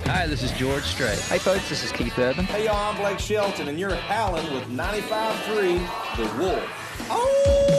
Hi, this is George Strait. Hey folks, this is Keith Urban. Hey y'all, I'm Blake Shelton, and you're howling with 95.3 The Wolf. Oh!